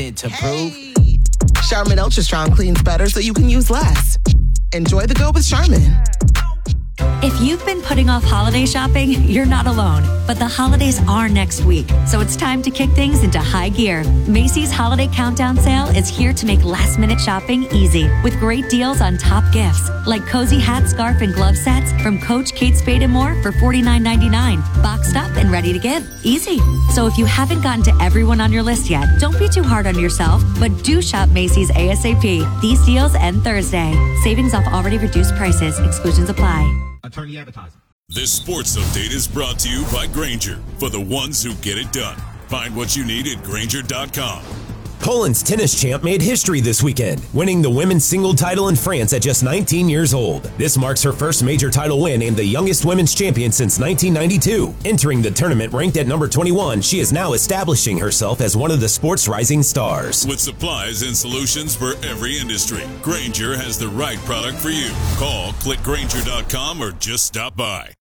minute to prove. Charmin Ultra Strong cleans better so you can use less. Enjoy the go with Charmin. If you've been putting off holiday shopping, you're not alone. But the holidays are next week, so it's time to kick things into high gear. Macy's Holiday Countdown Sale is here to make last-minute shopping easy with great deals on top gifts like cozy hat, scarf, and glove sets from Coach, Kate Spade, and more for $49.99. Boxed up and ready to give. Easy. So if you haven't gotten to everyone on your list yet, don't be too hard on yourself, but do shop Macy's ASAP. These deals end Thursday. Savings off already reduced prices. Exclusions apply. Attorney advertising. This sports update is brought to you by Grainger, for the ones who get it done. Find what you need at Grainger.com. Poland's tennis champ made history this weekend, winning the women's single title in France at just 19 years old. This marks her first major title win and the youngest women's champion since 1992. Entering the tournament ranked at number 21, she is now establishing herself as one of the sport's rising stars. With supplies and solutions for every industry, Grainger has the right product for you. Call, click Grainger.com, or just stop by.